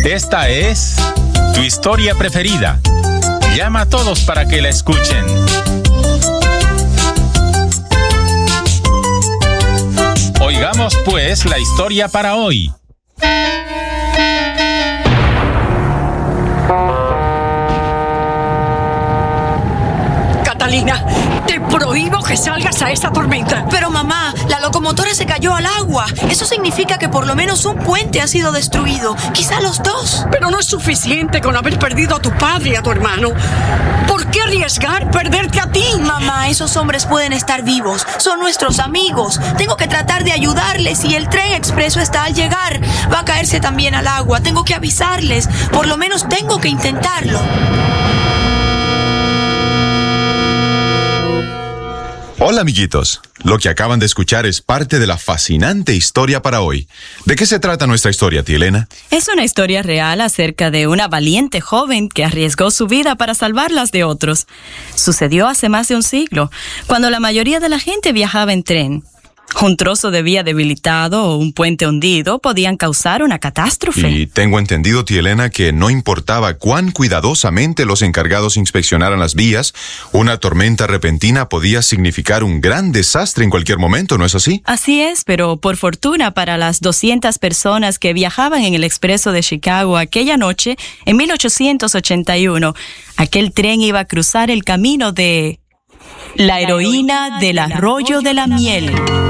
Esta es tu historia preferida. Llama a todos para que la escuchen. Oigamos pues la historia para hoy. Catalina, te prohíbo que salgas a esa tormenta. Pero mamá, la locomotora se cayó al agua. Eso significa que por lo menos un puente ha sido destruido. Quizá los dos. Pero no es suficiente con haber perdido a tu padre y a tu hermano. ¿Por qué arriesgar perderte a ti? Mamá, esos hombres pueden estar vivos. Son nuestros amigos. Tengo que tratar de ayudarles y el tren expreso está al llegar. Va a caerse también al agua. Tengo que avisarles. Por lo menos tengo que intentarlo. Hola amiguitos, lo que acaban de escuchar es parte de la fascinante historia para hoy. ¿De qué se trata nuestra historia, tía Elena? Es una historia real acerca de una valiente joven que arriesgó su vida para salvar las de otros. Sucedió hace más de un siglo, cuando la mayoría de la gente viajaba en tren. Un trozo de vía debilitado o un puente hundido podían causar una catástrofe. Y tengo entendido, tía Elena, que no importaba cuán cuidadosamente los encargados inspeccionaran las vías, una tormenta repentina podía significar un gran desastre en cualquier momento, ¿no es así? Así es, pero por fortuna para las 200 personas que viajaban en el expreso de Chicago aquella noche, en 1881, aquel tren iba a cruzar el camino de la heroína del Arroyo de la Miel.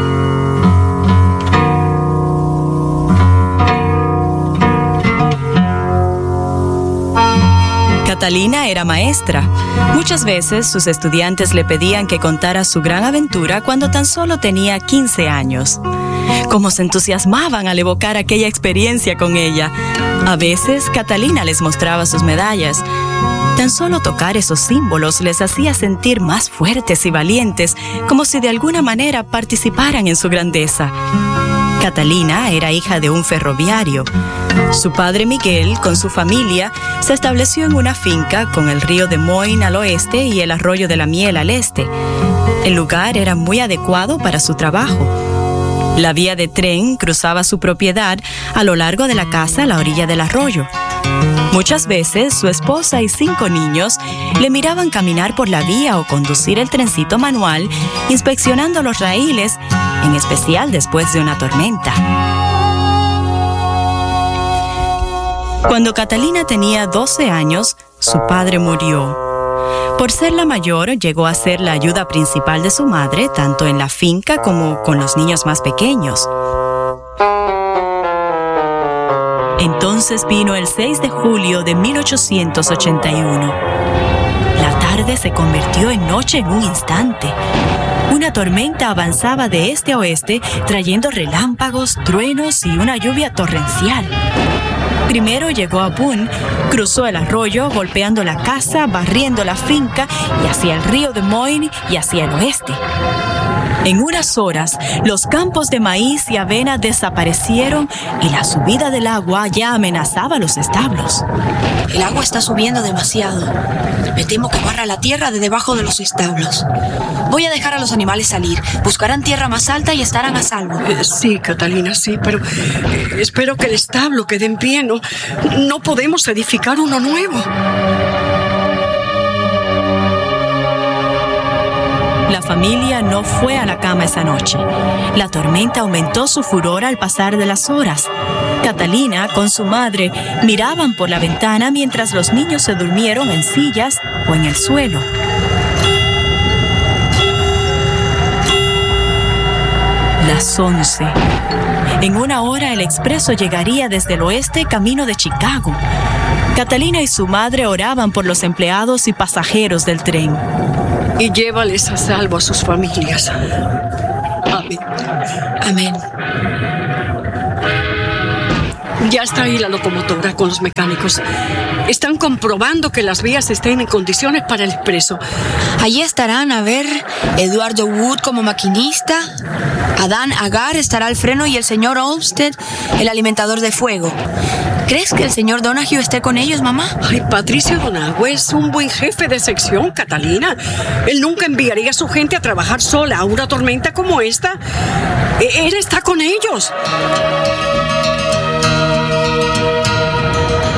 Catalina era maestra. Muchas veces sus estudiantes le pedían que contara su gran aventura cuando tan solo tenía 15 años. Cómo se entusiasmaban al evocar aquella experiencia con ella. A veces, Catalina les mostraba sus medallas. Tan solo tocar esos símbolos les hacía sentir más fuertes y valientes, como si de alguna manera participaran en su grandeza. Catalina era hija de un ferroviario. Su padre Miguel, con su familia, se estableció en una finca con el río Des Moines al oeste y el Arroyo de la Miel al este. El lugar era muy adecuado para su trabajo. La vía de tren cruzaba su propiedad a lo largo de la casa a la orilla del arroyo. Muchas veces su esposa y 5 niños le miraban caminar por la vía o conducir el trencito manual, inspeccionando los raíles, en especial después de una tormenta. Cuando Catalina tenía 12 años, su padre murió. Por ser la mayor, llegó a ser la ayuda principal de su madre, tanto en la finca como con los niños más pequeños. Entonces vino el 6 de julio de 1881. La tarde se convirtió en noche en un instante. Una tormenta avanzaba de este a oeste, trayendo relámpagos, truenos y una lluvia torrencial. Primero llegó a Boone, cruzó el arroyo, golpeando la casa, barriendo la finca y hacia el río Des Moines y hacia el oeste. En unas horas, los campos de maíz y avena desaparecieron y la subida del agua ya amenazaba los establos. El agua está subiendo demasiado. Me temo que barra la tierra de debajo de los establos. Voy a dejar a los animales salir. Buscarán tierra más alta y estarán a salvo. Sí, Catalina, sí, pero espero que el establo quede en pie. No podemos edificar uno nuevo. La familia no fue a la cama esa noche. La tormenta aumentó su furor al pasar de las horas. Catalina, con su madre, miraban por la ventana mientras los niños se durmieron en sillas o en el suelo. Las 11. En una hora el expreso llegaría desde el oeste camino de Chicago. Catalina y su madre oraban por los empleados y pasajeros del tren. Y llévales a salvo a sus familias. Amén. Amén. Ya está ahí la locomotora con los mecánicos. Están comprobando que las vías estén en condiciones para el expreso. Allí estarán, a ver, Eduardo Wood como maquinista, Adán Agar estará al freno y el señor Olmsted, el alimentador de fuego. ¿Crees que el señor Donahue esté con ellos, mamá? Ay, Patricio Donahue es un buen jefe de sección, Catalina. Él nunca enviaría a su gente a trabajar sola a una tormenta como esta. Él está con ellos.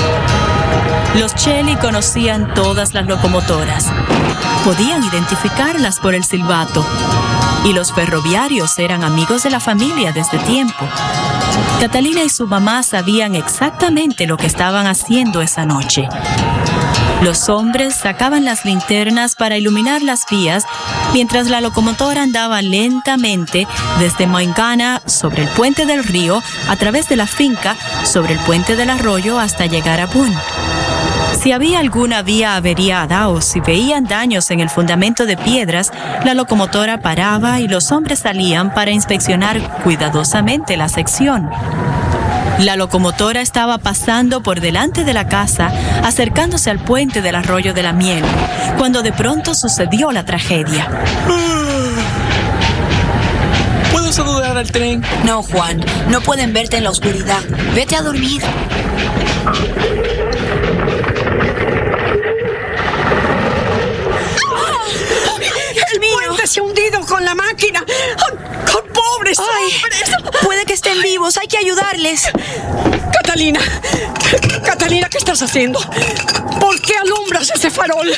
Los Shelley conocían todas las locomotoras. Podían identificarlas por el silbato. Y los ferroviarios eran amigos de la familia desde tiempo. Catalina y su mamá sabían exactamente lo que estaban haciendo esa noche. Los hombres sacaban las linternas para iluminar las vías mientras la locomotora andaba lentamente desde Maingana sobre el puente del río a través de la finca sobre el puente del arroyo hasta llegar a Boone. Si había alguna vía averiada o si veían daños en el fundamento de piedras, la locomotora paraba y los hombres salían para inspeccionar cuidadosamente la sección. La locomotora estaba pasando por delante de la casa, acercándose al puente del arroyo de la Miel, cuando de pronto sucedió la tragedia. ¿Puedo saludar al tren? No, Juan, no pueden verte en la oscuridad. Vete a dormir. ¡El puente se ha hundido con la máquina! ¡Pobres hombres! Puede que estén vivos, hay que ayudarles. Catalina, ¿qué estás haciendo? ¿Por qué alumbras ese farol?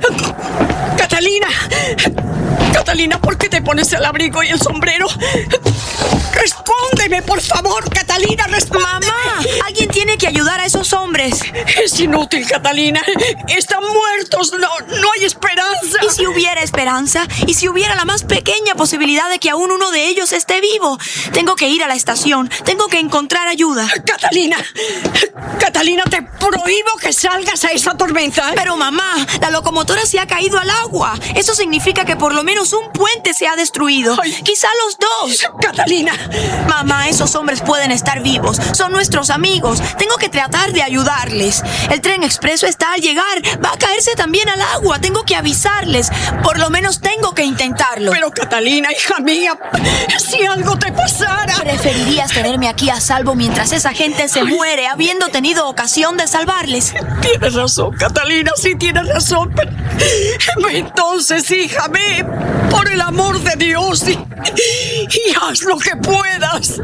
Catalina, ¿por qué te pones el abrigo y el sombrero? ¡Respóndeme, por favor, Catalina! ¡Respóndeme! ¡Mamá! Alguien tiene que ayudar a esos hombres. Es inútil, Catalina. Están muertos. No hay esperanza. ¿Y si hubiera esperanza? ¿Y si hubiera la más pequeña posibilidad de que aún uno de ellos esté vivo? Tengo que ir a la estación. Tengo que encontrar ayuda. Catalina, te prohíbo que salgas a esa tormenta. Pero mamá, la locomotora se ha caído al agua. Eso significa que por lo menos un puente se ha destruido. Quizá los dos. Catalina. Mamá, esos hombres pueden estar vivos. Son nuestros amigos. Tengo que tratar de ayudarles. El tren expreso está al llegar. Va a caerse también al agua. Tengo que avisarles. Por lo menos tengo que intentarlo. Pero Catalina, hija mía, si algo te pasara... Preferirías tenerme aquí a salvo mientras esa gente se muere, habiendo tenido ocasión de salvarles. Tienes razón, Catalina, sí tienes razón. Pero... Entonces, hija, ve, por el amor de Dios, y haz lo que puedas.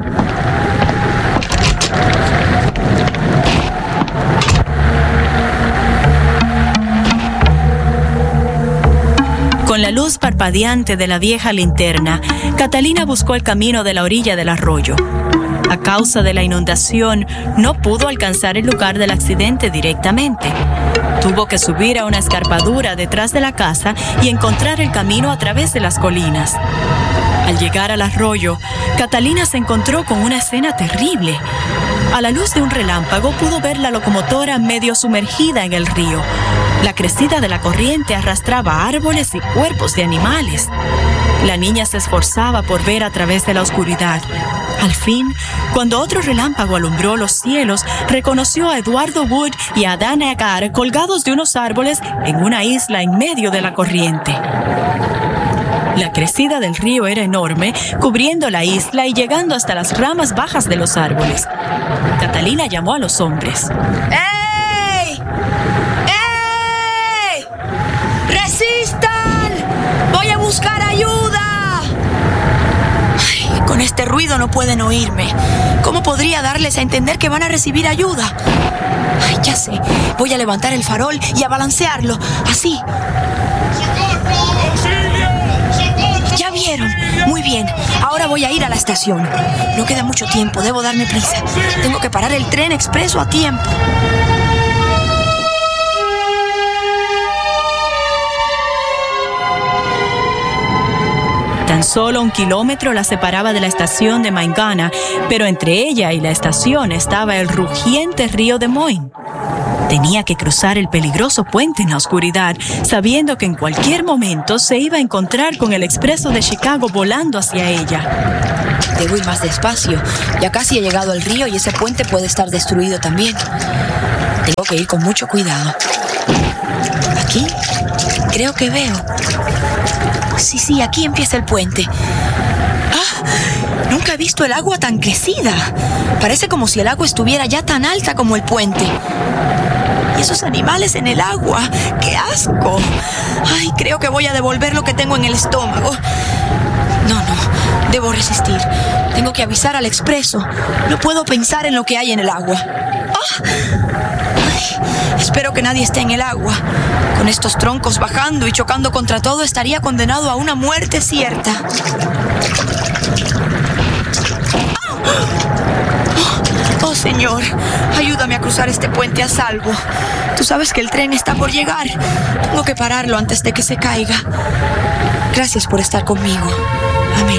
Con la luz parpadeante de la vieja linterna, Catalina buscó el camino de la orilla del arroyo. A causa de la inundación, no pudo alcanzar el lugar del accidente directamente. Tuvo que subir a una escarpadura detrás de la casa y encontrar el camino a través de las colinas. Al llegar al arroyo, Catalina se encontró con una escena terrible. A la luz de un relámpago pudo ver la locomotora medio sumergida en el río. La crecida de la corriente arrastraba árboles y cuerpos de animales. La niña se esforzaba por ver a través de la oscuridad. Al fin, cuando otro relámpago alumbró los cielos, reconoció a Eduardo Wood y a Dan Agar colgados de unos árboles en una isla en medio de la corriente. La crecida del río era enorme, cubriendo la isla y llegando hasta las ramas bajas de los árboles. Catalina llamó a los hombres. ¡Ey! ¡Ey! ¡Resistan! ¡Voy a buscar ayuda! Ay, con este ruido no pueden oírme. ¿Cómo podría darles a entender que van a recibir ayuda? Ay, ya sé. Voy a levantar el farol y a balancearlo. Así. ¿Ya vieron? Muy bien. Ahora voy a ir a la estación. No queda mucho tiempo. Debo darme prisa. Tengo que parar el tren expreso a tiempo. Tan solo 1 kilómetro la separaba de la estación de Maingana, pero entre ella y la estación estaba el rugiente río de Moyne. Tenía que cruzar el peligroso puente en la oscuridad, sabiendo que en cualquier momento se iba a encontrar con el expreso de Chicago volando hacia ella. Debo ir más despacio. Ya casi he llegado al río y ese puente puede estar destruido también. Tengo que ir con mucho cuidado. ¿Aquí? Creo que veo. Sí, aquí empieza el puente. ¡Ah! Nunca he visto el agua tan crecida. Parece como si el agua estuviera ya tan alta como el puente. Y esos animales en el agua. ¡Qué asco! Ay, creo que voy a devolver lo que tengo en el estómago. No. Debo resistir. Tengo que avisar al expreso. No puedo pensar en lo que hay en el agua. Espero que nadie esté en el agua. Con estos troncos bajando y chocando contra todo, estaría condenado a una muerte cierta. Oh, Señor, ayúdame a cruzar este puente a salvo. Tú sabes que el tren está por llegar. Tengo que pararlo antes de que se caiga. Gracias por estar conmigo. Amén.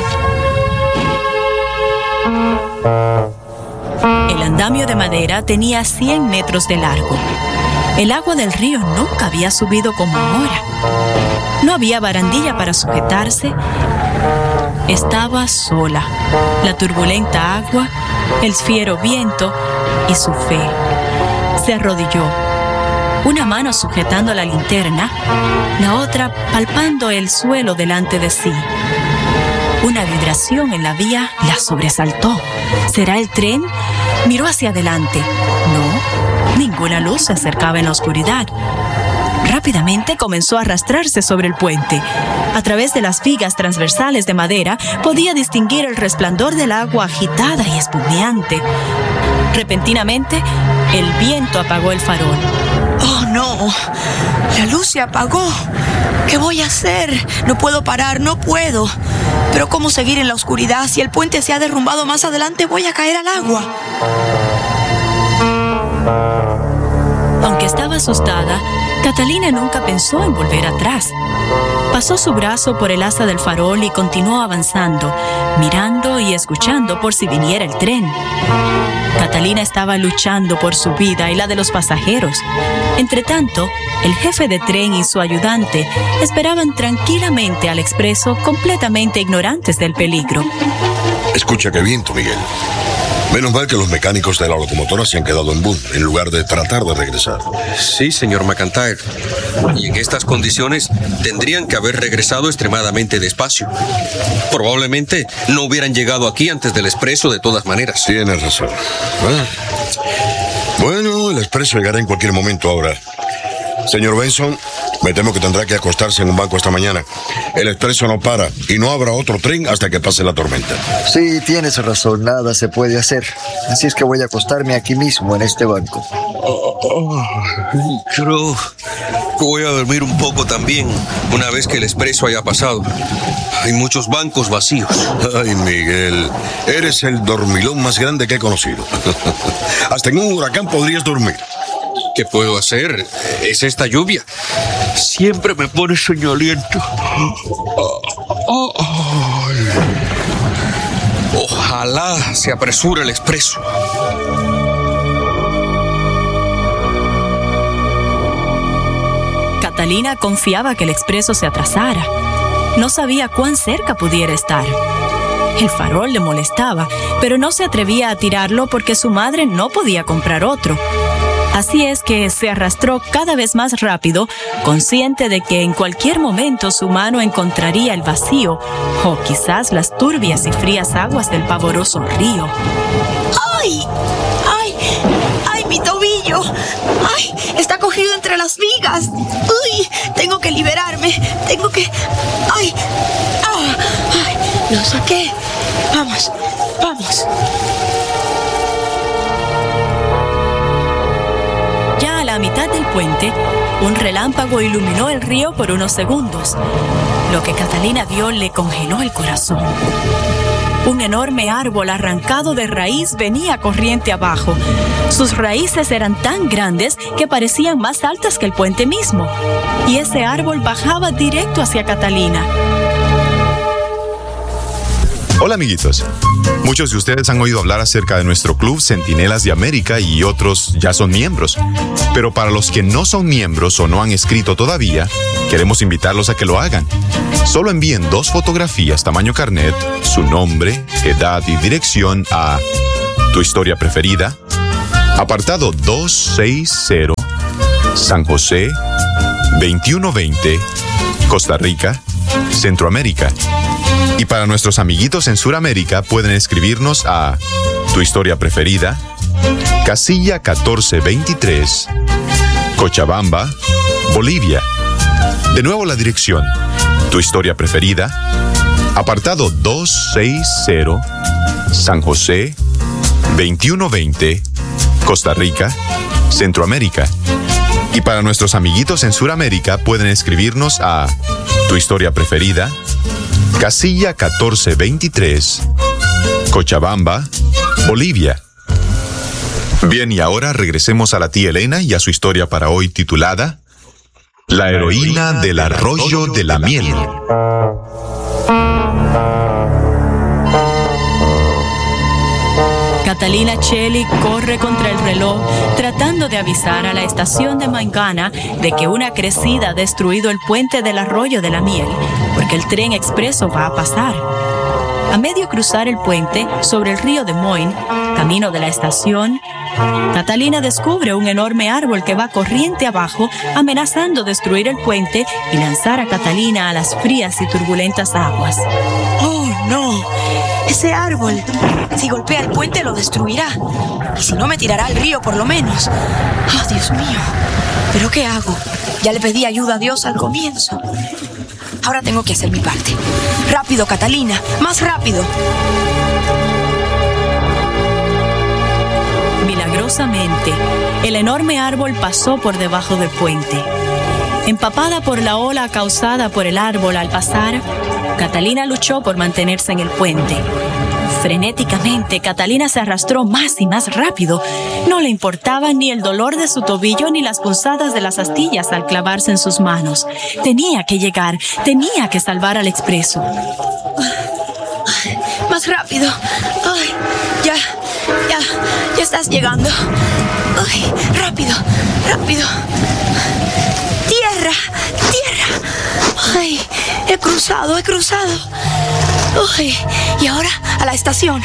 El andamio de madera tenía 100 metros de largo. El agua del río nunca había subido como ahora. No había barandilla para sujetarse. Estaba sola. La turbulenta agua, el fiero viento y su fe. Se arrodilló. Una mano sujetando la linterna, la otra palpando el suelo delante de sí. Una vibración en la vía la sobresaltó. ¿Será el tren? Miró hacia adelante. No, ninguna luz se acercaba en la oscuridad. Rápidamente comenzó a arrastrarse sobre el puente. A través de las vigas transversales de madera podía distinguir el resplandor del agua agitada y espumeante. Repentinamente, el viento apagó el farol. ¡Oh, no! La luz se apagó. ¿Qué voy a hacer? No puedo parar, no puedo. Pero ¿cómo seguir en la oscuridad? Si el puente se ha derrumbado más adelante, voy a caer al agua. Aunque estaba asustada, Catalina nunca pensó en volver atrás. Pasó su brazo por el asa del farol y continuó avanzando, mirando y escuchando por si viniera el tren. Catalina estaba luchando por su vida y la de los pasajeros. Entretanto, el jefe de tren y su ayudante esperaban tranquilamente al expreso, completamente ignorantes del peligro. Escucha qué viento, Miguel. Menos mal que los mecánicos de la locomotora se han quedado en Boone, en lugar de tratar de regresar. Sí, señor McIntyre. Y en estas condiciones tendrían que haber regresado extremadamente despacio. Probablemente no hubieran llegado aquí antes del expreso de todas maneras. Tienes razón. Bueno, el expreso llegará en cualquier momento ahora. Señor Benson, me temo que tendrá que acostarse en un banco esta mañana. El expreso no para y no habrá otro tren hasta que pase la tormenta. Sí, tienes razón, nada se puede hacer. Así es que voy a acostarme aquí mismo en este banco. Creo que voy a dormir un poco también, una vez que el expreso haya pasado. Hay muchos bancos vacíos. Ay, Miguel, eres el dormilón más grande que he conocido. Hasta en un huracán podrías dormir. ¿Qué puedo hacer? Es esta lluvia. Siempre me pone soñoliento. Ojalá se apresure el expreso. Catalina confiaba que el expreso se atrasara. No sabía cuán cerca pudiera estar. El farol le molestaba, pero no se atrevía a tirarlo porque su madre no podía comprar otro. Así es que se arrastró cada vez más rápido, consciente de que en cualquier momento su mano encontraría el vacío o quizás las turbias y frías aguas del pavoroso río. ¡Ay! ¡Ay! ¡Ay, mi tobillo! ¡Ay! Está cogido entre las vigas. ¡Uy! Tengo que liberarme. Tengo que... ¡Ay! ¡Ah! ¡Ay! Lo saqué. Vamos, vamos. Ya a la mitad del puente, un relámpago iluminó el río por unos segundos. Lo que Catalina vio le congeló el corazón. Un enorme árbol arrancado de raíz venía corriente abajo. Sus raíces eran tan grandes que parecían más altas que el puente mismo. Y ese árbol bajaba directo hacia Catalina. Hola, amiguitos. Muchos de ustedes han oído hablar acerca de nuestro club Centinelas de América y otros ya son miembros. Pero para los que no son miembros o no han escrito todavía, queremos invitarlos a que lo hagan. Solo envíen 2 fotografías tamaño carnet, su nombre, edad y dirección a Tu Historia Preferida, apartado 260, San José, 2120, Costa Rica, Centroamérica. Y para nuestros amiguitos en Sudamérica pueden escribirnos a Tu Historia Preferida, casilla 1423, Cochabamba, Bolivia. De nuevo la dirección: Tu Historia Preferida, Apartado 260, San José, 2120, Costa Rica, Centroamérica. Y para nuestros amiguitos en Sudamérica pueden escribirnos a Tu Historia Preferida, Casilla 1423, Cochabamba, Bolivia. Bien, y ahora regresemos a la tía Elena y a su historia para hoy titulada La heroína del arroyo de la miel. Catalina Chelly corre contra el reloj tratando de avisar a la estación de Mangana de que una crecida ha destruido el puente del arroyo de la miel, porque el tren expreso va a pasar. A medio cruzar el puente sobre el río de Moine, camino de la estación, Catalina descubre un enorme árbol que va corriente abajo, amenazando destruir el puente y lanzar a Catalina a las frías y turbulentas aguas. ¡Oh, no! Ese árbol, si golpea el puente, lo destruirá. Y si no, me tirará al río, por lo menos. ¡Oh, Dios mío! ¿Pero qué hago? Ya le pedí ayuda a Dios al comienzo. Ahora tengo que hacer mi parte. ¡Rápido, Catalina! ¡Más rápido! Milagrosamente, el enorme árbol pasó por debajo del puente. Empapada por la ola causada por el árbol al pasar, Catalina luchó por mantenerse en el puente. Frenéticamente, Catalina se arrastró más y más rápido. No le importaba ni el dolor de su tobillo ni las punzadas de las astillas al clavarse en sus manos. Tenía que llegar, tenía que salvar al expreso. Más rápido. Ay, ya estás llegando. Ay, rápido. Tierra. Ay, he cruzado. Ay, y ahora a la estación.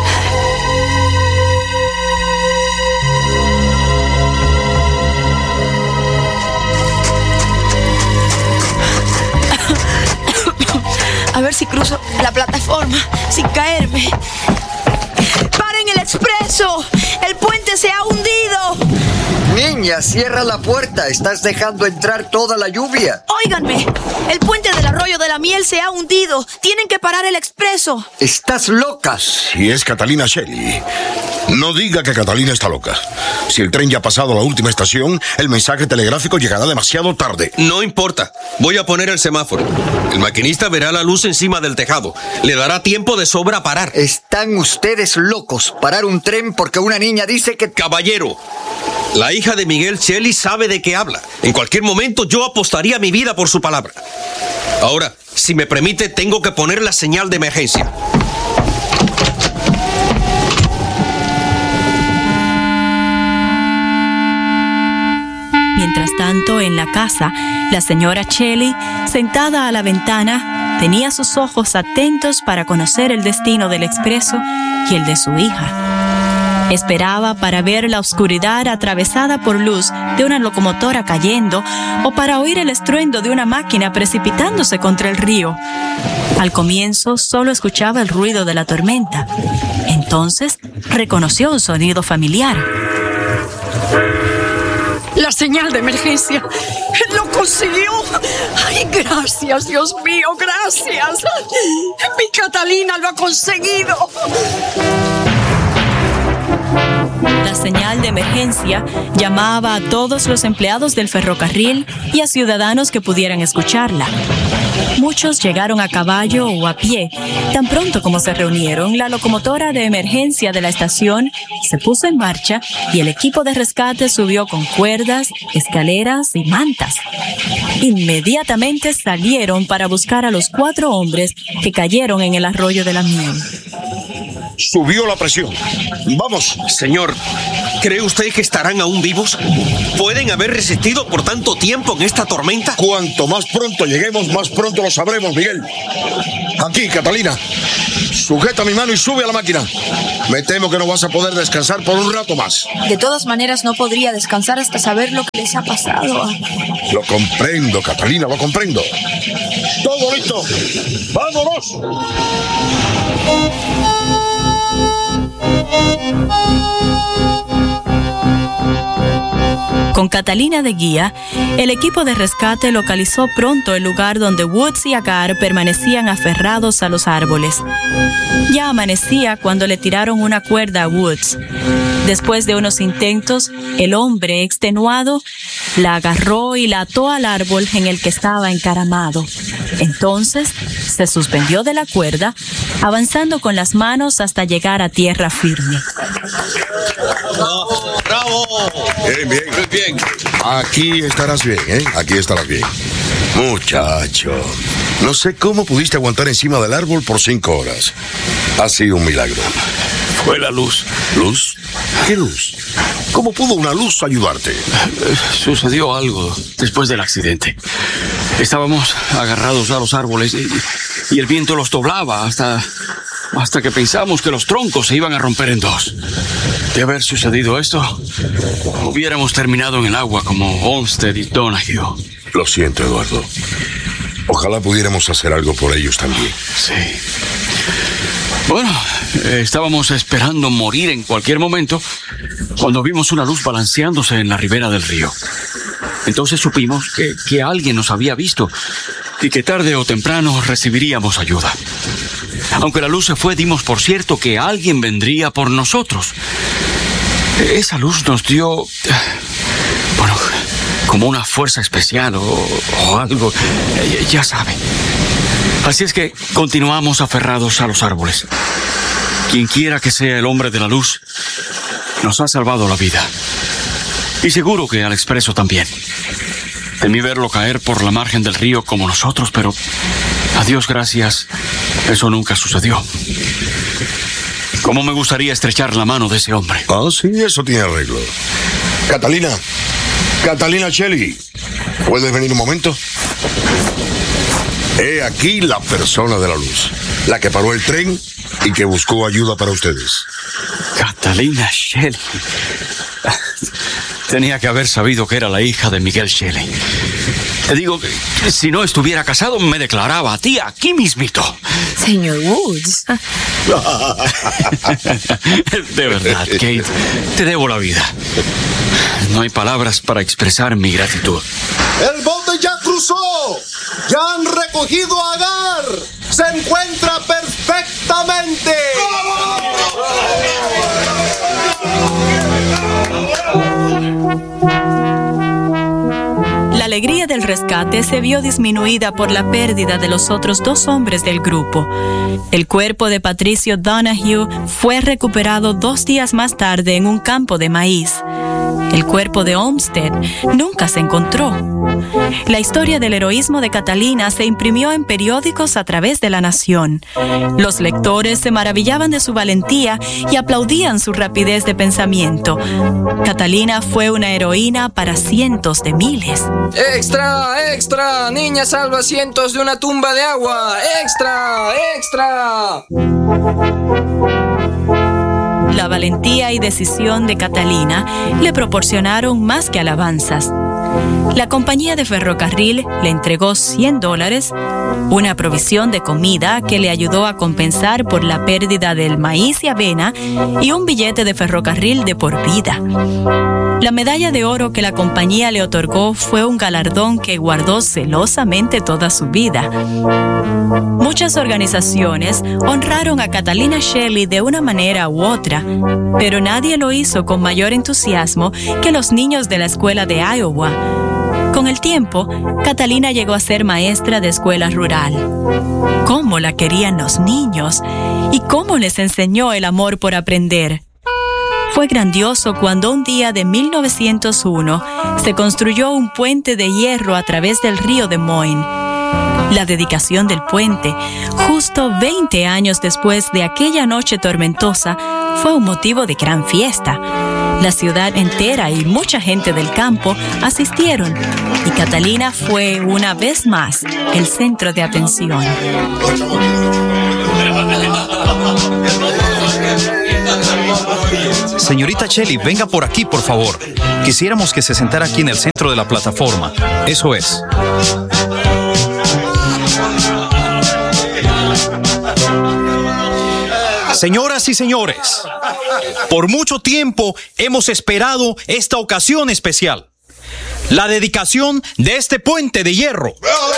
A ver si cruzo la plataforma sin caerme. ¡Paren el expreso! ¡El puente se ha hundido! Niña, cierra la puerta. Estás dejando entrar toda la lluvia. Óiganme, el puente del arroyo de la miel se ha hundido. Tienen que parar el expreso. Estás loca. Si es Catalina Chelly, no diga que Catalina está loca. Si el tren ya ha pasado la última estación, el mensaje telegráfico llegará demasiado tarde. No importa. Voy a poner el semáforo. El maquinista verá la luz encima del tejado. Le dará tiempo de sobra a parar. Están ustedes locos. Parar un tren porque una niña dice que... Caballero, la hija de Miguel Chelly sabe de qué habla. En cualquier momento yo apostaría mi vida por su palabra. Ahora, si me permite, tengo que poner la señal de emergencia. Mientras tanto, en la casa, la señora Chelly, sentada a la ventana, tenía sus ojos atentos para conocer el destino del expreso y el de su hija. Esperaba para ver la oscuridad atravesada por luz de una locomotora cayendo o para oír el estruendo de una máquina precipitándose contra el río. Al comienzo solo escuchaba el ruido de la tormenta. Entonces reconoció un sonido familiar. La señal de emergencia. ¡Lo consiguió! ¡Ay, gracias, Dios mío, gracias! ¡Mi Catalina lo ha conseguido! La señal de emergencia llamaba a todos los empleados del ferrocarril y a ciudadanos que pudieran escucharla. Muchos llegaron a caballo o a pie. Tan pronto como se reunieron, la locomotora de emergencia de la estación se puso en marcha y el equipo de rescate subió con cuerdas, escaleras y mantas. Inmediatamente salieron para buscar a los 4 hombres que cayeron en el arroyo de la miel. Subió la presión. ¡Vamos! Señor, ¿cree usted que estarán aún vivos? ¿Pueden haber resistido por tanto tiempo en esta tormenta? Cuanto más pronto lleguemos, más pronto lo sabremos, Miguel. Aquí, Catalina. Sujeta mi mano y sube a la máquina. Me temo que no vas a poder descansar por un rato más. De todas maneras, no podría descansar hasta saber lo que les ha pasado. Lo comprendo, Catalina, lo comprendo. ¡Todo listo! ¡Vámonos! Con Catalina de guía, el equipo de rescate localizó pronto el lugar donde Woods y Agar permanecían aferrados a los árboles. Ya amanecía cuando le tiraron una cuerda a Woods. Después de unos intentos, el hombre, extenuado, la agarró y la ató al árbol en el que estaba encaramado. Entonces, se suspendió de la cuerda, avanzando con las manos hasta llegar a tierra firme. ¡Bravo! Bien, bien. Muy bien. Aquí estarás bien, ¿eh? Aquí estarás bien. Muchacho, no sé cómo pudiste aguantar encima del árbol por 5 horas. Ha sido un milagro. Fue la luz. ¿Luz? ¿Qué luz? ¿Cómo pudo una luz ayudarte? Sucedió algo después del accidente. Estábamos agarrados a los árboles y el viento los doblaba hasta que pensamos que los troncos se iban a romper en dos. De haber sucedido esto, hubiéramos terminado en el agua como Olmsted y Donahue. Lo siento, Eduardo. Ojalá pudiéramos hacer algo por ellos también. Sí. Bueno, estábamos esperando morir en cualquier momento cuando vimos una luz balanceándose en la ribera del río. Entonces supimos que alguien nos había visto y que tarde o temprano recibiríamos ayuda. Aunque la luz se fue, dimos por cierto que alguien vendría por nosotros. Esa luz nos dio, bueno, como una fuerza especial o algo, ya sabe. Así es que continuamos aferrados a los árboles. Quien quiera que sea el hombre de la luz, nos ha salvado la vida. Y seguro que al expreso también. Temí verlo caer por la margen del río como nosotros, pero a Dios gracias, eso nunca sucedió. ¿Cómo me gustaría estrechar la mano de ese hombre? Ah, sí, eso tiene arreglo. Catalina Shelley, ¿puedes venir un momento? He aquí la persona de la luz, la que paró el tren y que buscó ayuda para ustedes. Catalina Shelley. Tenía que haber sabido que era la hija de Miguel Shelley. Te digo que si no estuviera casado me declaraba a ti aquí mismito. Señor Woods. De verdad, Kate, te debo la vida. No hay palabras para expresar mi gratitud. ¡El bote ya cruzó! ¡Ya han recogido a Agar! ¡Se encuentra perfectamente! La alegría del rescate se vio disminuida por la pérdida de los otros 2 hombres del grupo. El cuerpo de Patricio Donahue fue recuperado 2 días más tarde en un campo de maíz. El cuerpo de Olmsted nunca se encontró. La historia del heroísmo de Catalina se imprimió en periódicos a través de la nación. Los lectores se maravillaban de su valentía y aplaudían su rapidez de pensamiento. Catalina fue una heroína para cientos de miles. ¡Extra! ¡Extra! ¡Niña salva cientos de una tumba de agua! ¡Extra! ¡Extra! La valentía y decisión de Catalina le proporcionaron más que alabanzas. La compañía de ferrocarril le entregó $100, una provisión de comida que le ayudó a compensar por la pérdida del maíz y avena y un billete de ferrocarril de por vida. La medalla de oro que la compañía le otorgó fue un galardón que guardó celosamente toda su vida. Muchas organizaciones honraron a Catalina Shelley de una manera u otra, pero nadie lo hizo con mayor entusiasmo que los niños de la escuela de Iowa. Con el tiempo, Catalina llegó a ser maestra de escuela rural. ¿Cómo la querían los niños? ¿Y cómo les enseñó el amor por aprender? Fue grandioso cuando un día de 1901 se construyó un puente de hierro a través del río Des Moines. La dedicación del puente, justo 20 años después de aquella noche tormentosa, fue un motivo de gran fiesta. La ciudad entera y mucha gente del campo asistieron, y Catalina fue una vez más el centro de atención. Señorita Shelley, venga por aquí, por favor. Quisiéramos que se sentara aquí en el centro de la plataforma. Eso es. Señoras y señores, por mucho tiempo hemos esperado esta ocasión especial. la dedicación de este puente de hierro.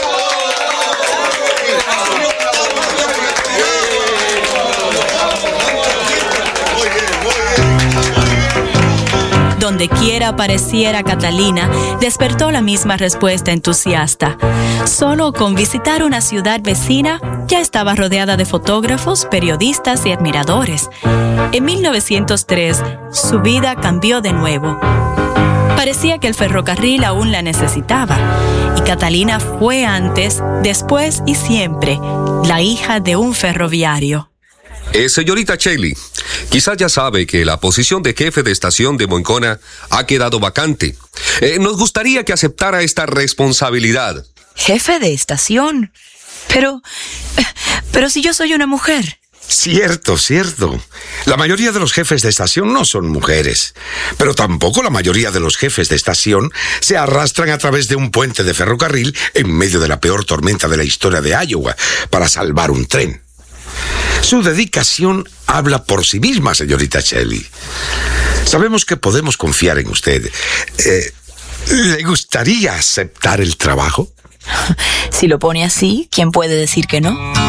Donde quiera apareciera Catalina, despertó la misma respuesta entusiasta. Solo con visitar una ciudad vecina, ya estaba rodeada de fotógrafos, periodistas y admiradores. En 1903, su vida cambió de nuevo. Parecía que el ferrocarril aún la necesitaba, y Catalina fue antes, después y siempre la hija de un ferroviario. Señorita Shelley, quizás ya sabe que la posición de jefe de estación de Moncona ha quedado vacante. Nos gustaría que aceptara esta responsabilidad. ¿Jefe de estación? Pero si yo soy una mujer. Cierto. La mayoría de los jefes de estación no son mujeres, pero tampoco la mayoría de los jefes de estación se arrastran a través de un puente de ferrocarril en medio de la peor tormenta de la historia de Iowa para salvar un tren. Su dedicación habla por sí misma, señorita Shelley. Sabemos que podemos confiar en usted. ¿Le gustaría aceptar el trabajo? Si lo pone así, ¿quién puede decir que no?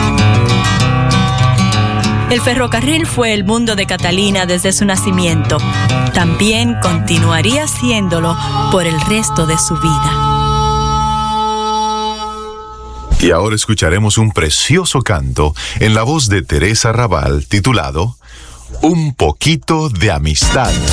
El ferrocarril fue el mundo de Catalina desde su nacimiento. También continuaría siéndolo por el resto de su vida. Y ahora escucharemos un precioso canto en la voz de Teresa Raval titulado Un poquito de amistad.